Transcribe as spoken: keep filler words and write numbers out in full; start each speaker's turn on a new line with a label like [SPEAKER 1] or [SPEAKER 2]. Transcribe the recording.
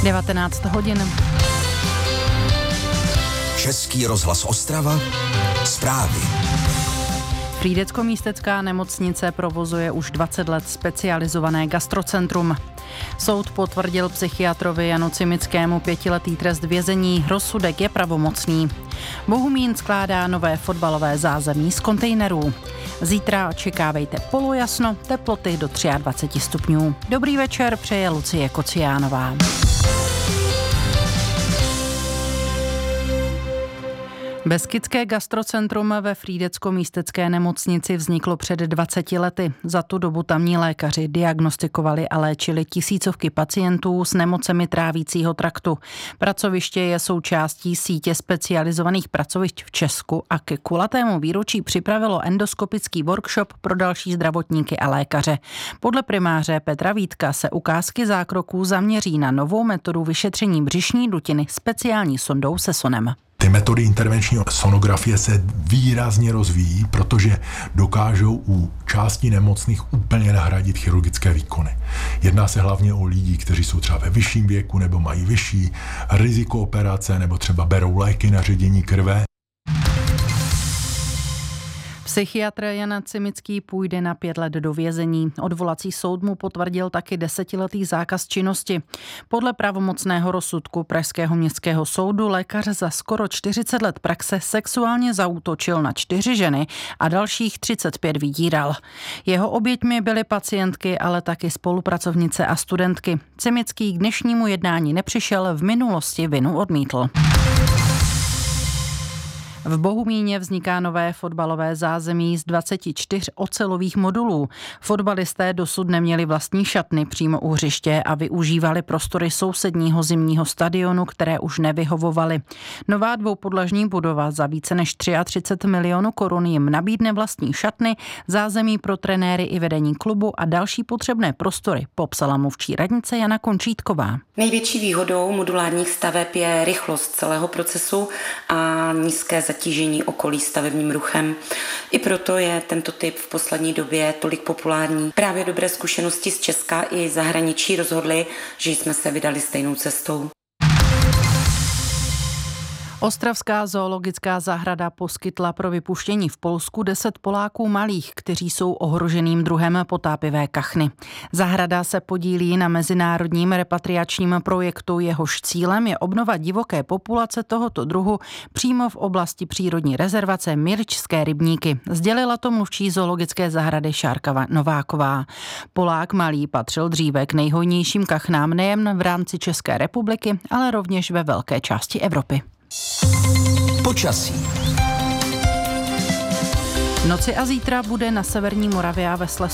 [SPEAKER 1] devatenáct hodin.
[SPEAKER 2] Český rozhlas Ostrava, zprávy.
[SPEAKER 1] Frýdecko-místecká nemocnice provozuje už dvacet let specializované gastrocentrum. Soud potvrdil psychiatrovi Janu Cimickému pětiletý trest vězení, rozsudek je pravomocný. Bohumín skládá nové fotbalové zázemí z kontejnerů. Zítra očekávejte polojasno, teploty do dvacet tři stupňů. Dobrý večer, přeje Lucie Kociánová. Beskydské gastrocentrum ve Frýdecko-místecké nemocnici vzniklo před dvaceti lety. Za tu dobu tamní lékaři diagnostikovali a léčili tisícovky pacientů s nemocemi trávícího traktu. Pracoviště je součástí sítě specializovaných pracovišť v Česku a ke kulatému výročí připravilo endoskopický workshop pro další zdravotníky a lékaře. Podle primáře Petra Vítka se ukázky zákroků zaměří na novou metodu vyšetření břišní dutiny speciální sondou se sonem.
[SPEAKER 3] Ty metody intervenční sonografie se výrazně rozvíjí, protože dokážou u části nemocných úplně nahradit chirurgické výkony. Jedná se hlavně o lidi, kteří jsou třeba ve vyšším věku nebo mají vyšší riziko operace nebo třeba berou léky na ředění krve.
[SPEAKER 1] Psychiatr Jan Cimický půjde na pět let do vězení. Odvolací soud mu potvrdil taky desetiletý zákaz činnosti. Podle pravomocného rozsudku Pražského městského soudu lékař za skoro čtyřicet let praxe sexuálně zaútočil na čtyři ženy a dalších třicet pět vydíral. Jeho oběťmi byly pacientky, ale taky spolupracovnice a studentky. Cimický k dnešnímu jednání nepřišel, v minulosti vinu odmítl. V Bohumíně vzniká nové fotbalové zázemí z dvaceti čtyř ocelových modulů. Fotbalisté dosud neměli vlastní šatny přímo u hřiště a využívali prostory sousedního zimního stadionu, které už nevyhovovaly. Nová dvoupodlažní budova za více než třicet tři milionů korun jim nabídne vlastní šatny, zázemí pro trenéry i vedení klubu a další potřebné prostory, popsala mluvčí radnice Jana Končítková.
[SPEAKER 4] Největší výhodou modulárních staveb je rychlost celého procesu a nízké zatížení okolí stavebním ruchem. I proto je tento typ v poslední době tolik populární. Právě dobré zkušenosti z Česka i zahraničí rozhodly, že jsme se vydali stejnou cestou.
[SPEAKER 1] Ostravská zoologická zahrada poskytla pro vypuštění v Polsku deset Poláků malých, kteří jsou ohroženým druhem potápivé kachny. Zahrada se podílí na mezinárodním repatriačním projektu, jehož cílem je obnova divoké populace tohoto druhu přímo v oblasti přírodní rezervace Mirčské rybníky. Sdělila to mluvčí zoologické zahrady Šárka Nováková. Polák malý patřil dříve k nejhojnějším kachnám nejen v rámci České republiky, ale rovněž ve velké části Evropy.
[SPEAKER 2] Počasí.
[SPEAKER 1] V noci a zítra bude na severní Moravě a ve Slezsku